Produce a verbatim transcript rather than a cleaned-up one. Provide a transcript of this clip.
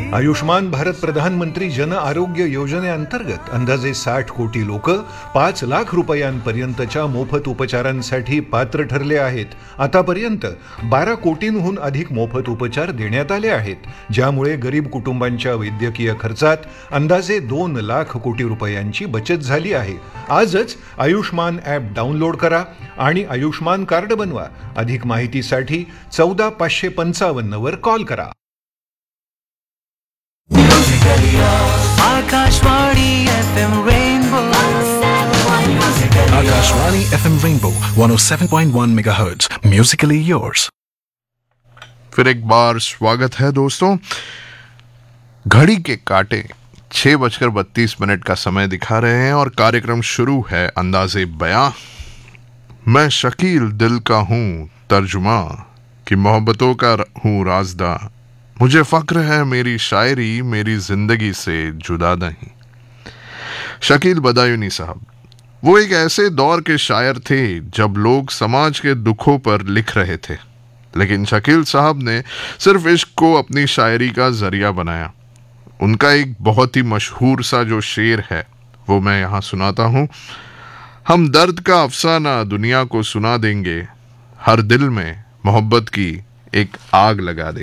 आयुष्मान भारत प्रधानमंत्री जन आरोग्य योजनेअंतर्गत अंदाजे साठ कोटी लोक पाच लाख रुपयांपर्यंतच्या मोफत उपचारांसाठी पात्र ठरले आहेत. आतापर्यंत बारा कोटींहून अधिक मोफत उपचार देण्यात आले आहेत, ज्यामुळे गरीब कुटुंबांच्या वैद्यकीय खर्चात अंदाजे दोन लाख कोटी रुपयांची बचत झाली आहे. आजच आयुष्मान ॲप डाउनलोड करा आणि आयुष्मान कार्ड बनवा. अधिक माहितीसाठी चौदा पाचशे पंचावन्न वर कॉल करा. Akashvani F M rainbow Akashvani F M Rainbow one oh seven point one megahertz. Musically yours. फिर एक बार स्वागत है दोस्तों. घड़ी के कांटे छह बजकर बत्तीस मिनट का समय दिखा रहे हैं और कार्यक्रम शुरू है अंदाजे बयां. मैं शकील दिल का हूँ तर्जुमा कि मोहब्बतों का हूँ राजदा. मुझे फक्र है मेरी शायरी मेरी जिंदगी से जुदा नहीं. शकील बदायूनी साहब वो एक ऐसे दौर के शायर थे जब लोग समाज के दुखों पर लिख रहे थे, लेकिन शकील साहब ने सिर्फ इश्क को अपनी शायरी का जरिया बनाया. उनका एक बहुत ही मशहूर सा जो शेर है वो मैं यहाँ सुनाता हूँ. हम दर्द का अफसाना दुनिया को सुना देंगे, हर दिल में मोहब्बत की एक आग लगा देंगे.